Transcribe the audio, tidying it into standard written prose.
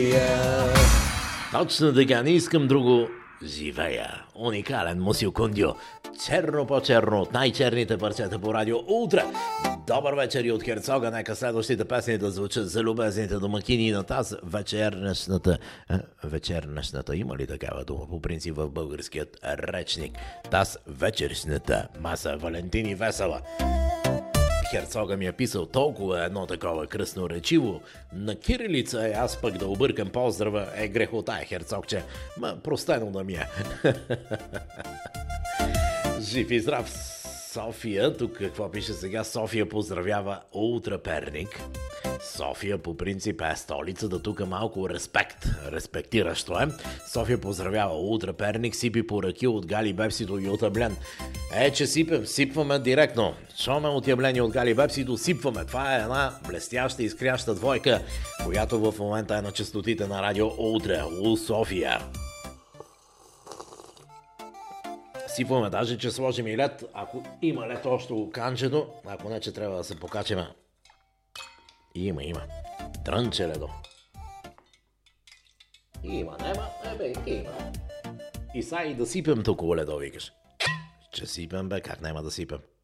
Точно така, не искам друго. Живея. Уникален Мусио Кундио. Черно по черно от най-черните парчета по радио Ултра. Добър вечер и от Херцога. Нека следващите песни да звучат за любезните домакини на тази вечернашната. Има ли такава дума по принцип в българският речник? Таз вечершната маса Валентини Весела. Херцога ми е писал толкова едно такова кръсноречиво на кирилица, аз пък да объркам поздрава грехота Херцогче. Простено да ми е. Жив и здрав София, тук какво пише сега? София поздравява Ултра Перник. София по принцип е столицата, тук малко респектиращо е. София поздравява Ултра Перник, сипи поръки от Гали Бепсито и от Яблен. Че сипваме директно. Шоме от Яблен и от Гали Бепсито сипваме. Това е една блестяща, изкряща двойка, която в момента е на честотите на радио Ултра, София. Сипваме, даже че сложим и лед, ако има лед още канчето, ако не, че трябва да се покачаме. Има. Трънче ледо. Има, нема, има. И са и да сипем толкова ледо, викаш. Че сипем, как няма да сипем.